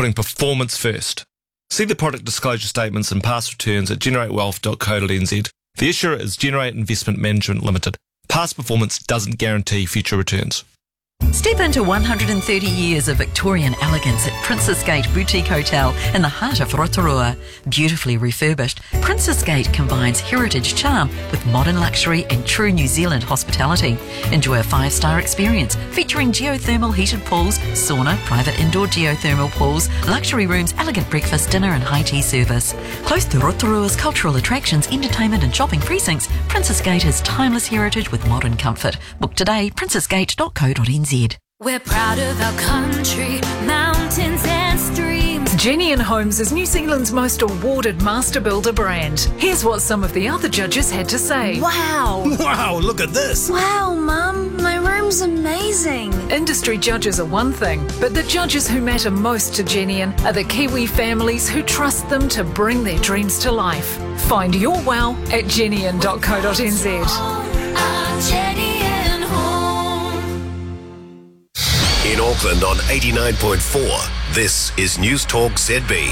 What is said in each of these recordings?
putting performance first. See the product disclosure statements and past returns at generatewealth.co.nz. The issuer is Generate Investment Management Limited. Past performance doesn't guarantee future returns. Step into 130 years of Victorian elegance at Princess Gate Boutique Hotel in the heart of Rotorua. Beautifully refurbished, Princess Gate combines heritage charm with modern luxury and true New Zealand hospitality. Enjoy a 5-star experience featuring geothermal heated pools, sauna, private indoor geothermal pools, luxury rooms, elegant breakfast, dinner and high tea service. Close to Rotorua's cultural attractions, entertainment and shopping precincts, Princess Gate has timeless heritage with modern comfort. Book today, princessgate.co.nz. We're proud of our country, mountains and streams. Genian Homes is New Zealand's most awarded master builder brand. Here's what some of the other judges had to say. Wow! Wow, look at this! Wow, Mum, my room's amazing. Industry judges are one thing, but the judges who matter most to Genian are the Kiwi families who trust them to bring their dreams to life. Find your wow at genian.co.nz. Our Genian home. In Auckland on 89.4, this is News Talk ZB.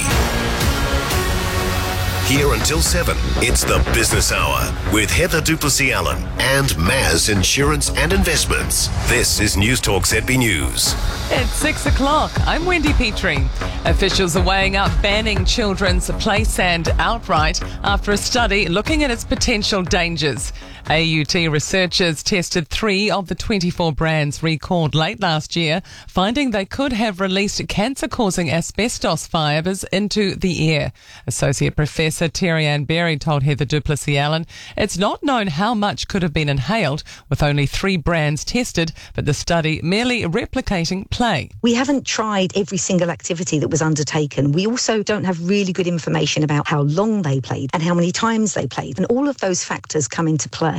Here until 7, it's the Business Hour with Heather Duplessis-Allen and Maz Insurance and Investments. This is News Talk ZB News. It's 6 o'clock. I'm Wendy Petrie. Officials are weighing up banning children's play sand outright after a study looking at its potential dangers. AUT researchers tested 3 of the 24 brands recalled late last year, finding they could have released cancer-causing asbestos fibres into the air. Associate Professor Terry Ann Berry told Heather Duplessis-Allen it's not known how much could have been inhaled, with only 3 brands tested, but the study merely replicating play. We haven't tried every single activity that was undertaken. We also don't have really good information about how long they played and how many times they played, and all of those factors come into play.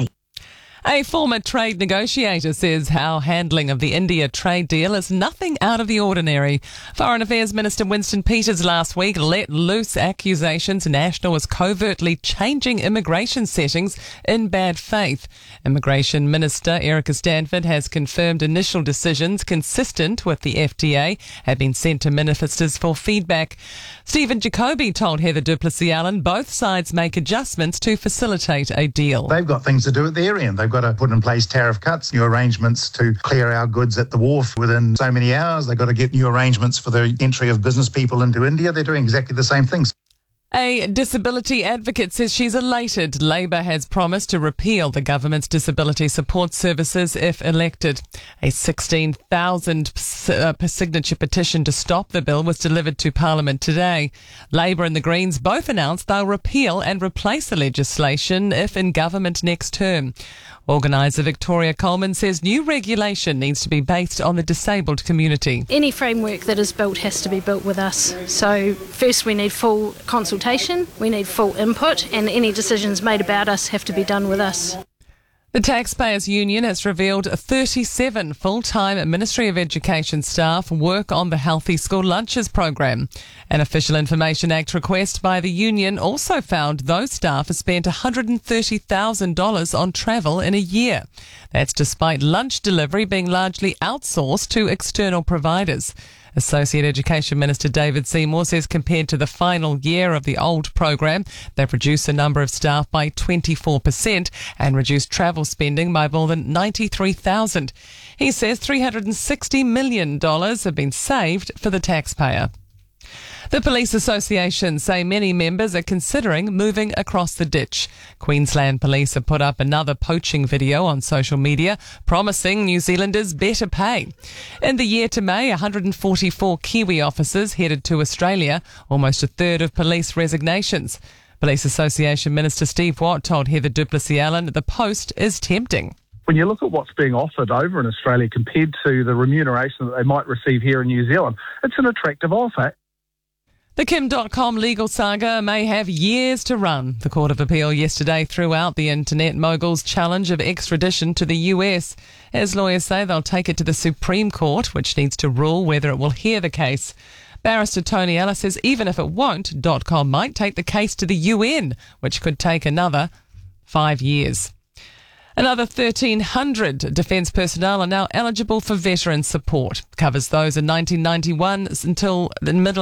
A former trade negotiator says our handling of the India trade deal is nothing out of the ordinary. Foreign Affairs Minister Winston Peters last week let loose accusations National was covertly changing immigration settings in bad faith. Immigration Minister Erica Stanford has confirmed initial decisions consistent with the FTA have been sent to ministers for feedback. Stephen Jacoby told Heather Duplessis-Allen both sides make adjustments to facilitate a deal. They've got things to do at their end. They've got to put in place tariff cuts, new arrangements to clear our goods at the wharf within so many hours. They've got to get new arrangements for the entry of business people into India. They're doing exactly the same things. A disability advocate says she's elated Labor has promised to repeal the government's disability support services if elected. A 16,000 per signature petition to stop the bill was delivered to Parliament today. Labor and the Greens both announced they'll repeal and replace the legislation if in government next term. Organiser Victoria Coleman says new regulation needs to be based on the disabled community. Any framework that is built has to be built with us. So first we need full consultation, we need full input, and any decisions made about us have to be done with us. The Taxpayers Union has revealed 37 full-time Ministry of Education staff work on the Healthy School Lunches program. An Official Information Act request by the union also found those staff have spent $130,000 on travel in a year. That's despite lunch delivery being largely outsourced to external providers. Associate Education Minister David Seymour says compared to the final year of the old program, they've reduced the number of staff by 24% and reduced travel spending by more than $93,000. He says $360 million have been saved for the taxpayer. The Police Association say many members are considering moving across the ditch. Queensland Police have put up another poaching video on social media, promising New Zealanders better pay. In the year to May, 144 Kiwi officers headed to Australia, almost a third of police resignations. Police Association Minister Steve Watt told Heather Duplessis-Allen the post is tempting. When you look at what's being offered over in Australia compared to the remuneration that they might receive here in New Zealand, it's an attractive offer. The Kim.com legal saga may have years to run. The Court of Appeal yesterday threw out the internet mogul's challenge of extradition to the US. As lawyers say, they'll take it to the Supreme Court, which needs to rule whether it will hear the case. Barrister Tony Ellis says even if it won't, .com might take the case to the UN, which could take another 5 years. Another 1,300 defence personnel are now eligible for veteran support. Covers those in 1991 until the middle